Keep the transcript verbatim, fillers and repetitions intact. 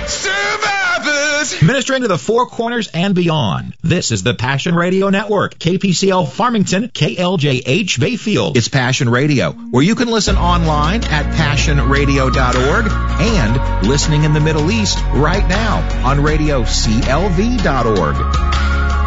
Survivors! Ministering to the Four Corners and beyond. This is the Passion Radio Network. K P C L Farmington, K L J H Bayfield. It's Passion Radio, where you can listen online at passion radio dot org and listening in the Middle East right now on radio C L V dot org.